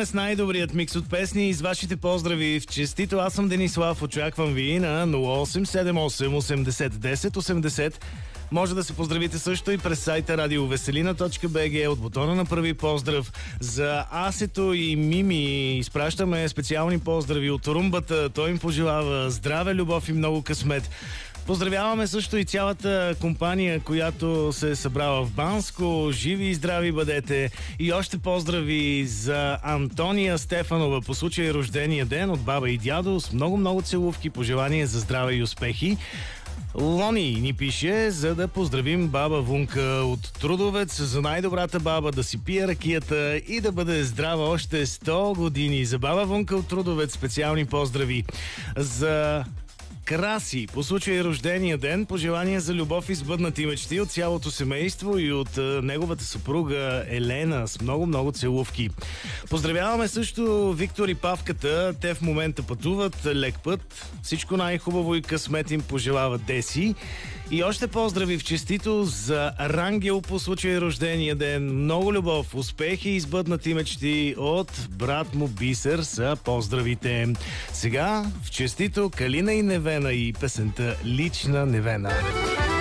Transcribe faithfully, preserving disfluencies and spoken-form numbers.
Продължаваме с най-добрият микс от песни и с вашите поздрави в честито. Аз съм Денислав, очаквам ви на нула осем седем осем осемдесет десет осемдесет. Може да се поздравите също и през сайта радиовеселина точка би джи от бутона на първи поздрав. За Асето и Мими изпращаме специални поздрави от румбата. Той им пожелава здраве, любов и много късмет. Поздравяваме също и цялата компания, която се е събрала в Банско. Живи и здрави бъдете. И още поздрави за Антония Стефанова по случай рождения ден от баба и дядо с много-много целувки, пожелания за здраве и успехи. Лони ни пише, за да поздравим баба Вунка от Трудовец за най-добрата баба, да си пие ракията и да бъде здрава още сто години. За баба Вунка от Трудовец специални поздрави. За Краси по случай рождения ден, пожелания за любов и сбъднати мечти от цялото семейство и от а, неговата съпруга Елена с много-много целувки. Поздравяваме също Виктор и Павката. Те в момента пътуват лек път. Всичко най-хубаво и късмет им пожелава Деси. И още поздрави в честито за Рангел по случай рождения ден. Много любов, успехи и сбъднати мечти от брат му Бисер са поздравите. Сега в честито Калина и Невена и песента Лична Невена.